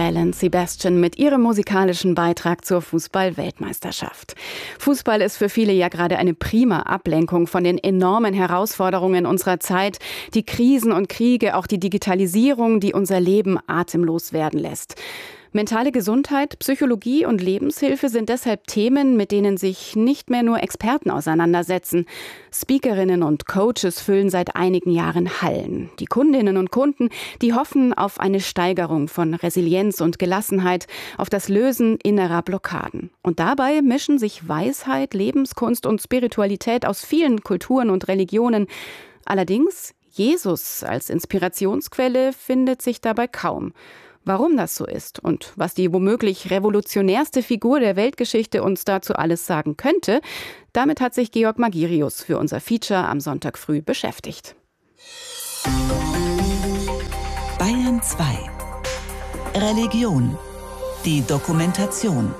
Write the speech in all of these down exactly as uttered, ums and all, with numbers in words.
Bell and Sebastian mit ihrem musikalischen Beitrag zur Fußball-Weltmeisterschaft. Fußball ist für viele ja gerade eine prima Ablenkung von den enormen Herausforderungen unserer Zeit, die Krisen und Kriege, auch die Digitalisierung, die unser Leben atemlos werden lässt. Mentale Gesundheit, Psychologie und Lebenshilfe sind deshalb Themen, mit denen sich nicht mehr nur Experten auseinandersetzen. Speakerinnen und Coaches füllen seit einigen Jahren Hallen. Die Kundinnen und Kunden, die hoffen auf eine Steigerung von Resilienz und Gelassenheit, auf das Lösen innerer Blockaden. Und dabei mischen sich Weisheit, Lebenskunst und Spiritualität aus vielen Kulturen und Religionen. Allerdings, Jesus als Inspirationsquelle findet sich dabei kaum. Warum das so ist und was die womöglich revolutionärste Figur der Weltgeschichte uns dazu alles sagen könnte, damit hat sich Georg Magirius für unser Feature am Sonntag früh beschäftigt. Bayern zwei. Religion. Die Dokumentation.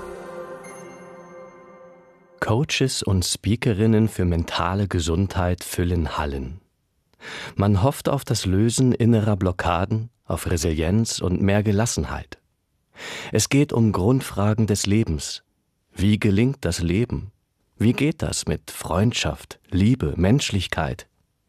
Coaches und Speakerinnen für mentale Gesundheit füllen Hallen. Man hofft auf das Lösen innerer Blockaden, auf Resilienz und mehr Gelassenheit. Es geht um Grundfragen des Lebens. Wie gelingt das Leben? Wie geht das mit Freundschaft, Liebe, Menschlichkeit?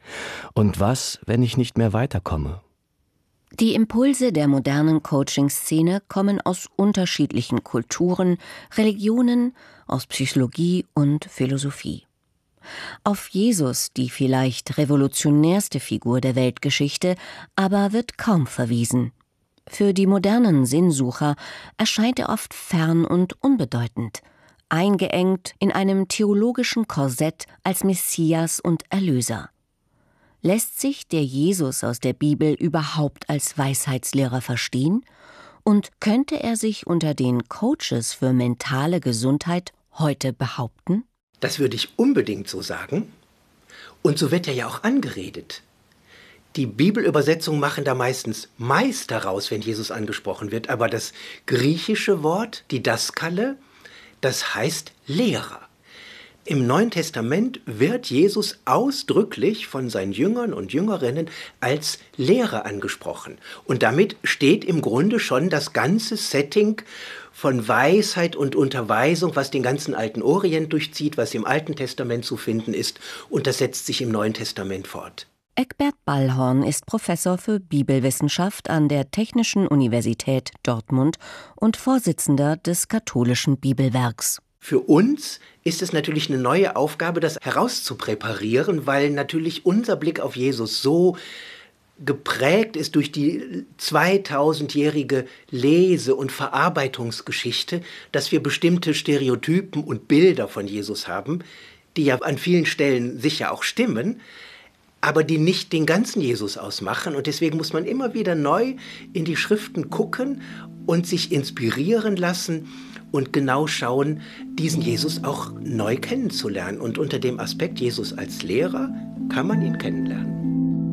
Und was, wenn ich nicht mehr weiterkomme? Die Impulse der modernen Coaching-Szene kommen aus unterschiedlichen Kulturen, Religionen, aus Psychologie und Philosophie. Auf Jesus, die vielleicht revolutionärste Figur der Weltgeschichte, aber wird kaum verwiesen. Für die modernen Sinnsucher erscheint er oft fern und unbedeutend, eingeengt in einem theologischen Korsett als Messias und Erlöser. Lässt sich der Jesus aus der Bibel überhaupt als Weisheitslehrer verstehen? Und könnte er sich unter den Coaches für mentale Gesundheit heute behaupten? Das würde ich unbedingt so sagen. Und so wird er ja auch angeredet. Die Bibelübersetzungen machen da meistens Meister raus, wenn Jesus angesprochen wird. Aber das griechische Wort, Didaskale, das heißt Lehrer. Im Neuen Testament wird Jesus ausdrücklich von seinen Jüngern und Jüngerinnen als Lehrer angesprochen. Und damit steht im Grunde schon das ganze Setting von Weisheit und Unterweisung, was den ganzen alten Orient durchzieht, was im Alten Testament zu finden ist, und das setzt sich im Neuen Testament fort. Eckbert Ballhorn ist Professor für Bibelwissenschaft an der Technischen Universität Dortmund und Vorsitzender des Katholischen Bibelwerks. Für uns ist es natürlich eine neue Aufgabe, das herauszupräparieren, weil natürlich unser Blick auf Jesus so geprägt ist durch die zweitausendjährige Lese- und Verarbeitungsgeschichte, dass wir bestimmte Stereotypen und Bilder von Jesus haben, die ja an vielen Stellen sicher auch stimmen, aber die nicht den ganzen Jesus ausmachen. Und deswegen muss man immer wieder neu in die Schriften gucken und sich inspirieren lassen und genau schauen, diesen Jesus auch neu kennenzulernen. Und unter dem Aspekt Jesus als Lehrer kann man ihn kennenlernen.